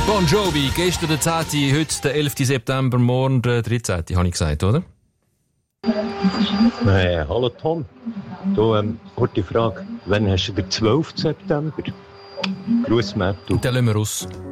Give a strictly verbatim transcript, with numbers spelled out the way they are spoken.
Bon Jovi, gestern der zehnte, heute der elfte September, morgen der dreizehnte, habe ich gesagt, oder? Hey, hallo Tom. Du, ähm, kurze Frage. Wann hast du den zwölften September? Gruß, Mattu. Den lassen wir aus.